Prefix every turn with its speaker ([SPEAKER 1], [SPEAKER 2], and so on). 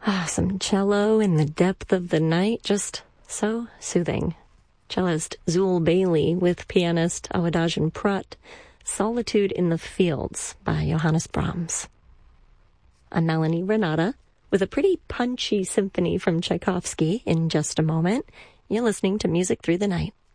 [SPEAKER 1] Some cello in the depth of the night, just so soothing. Cellist Zul Bailey with pianist Awadagin Prat, Solitude in the Fields by Johannes Brahms. I'm Melanie Renata with a pretty punchy symphony from Tchaikovsky in just a moment. You're listening to Music Through the Night.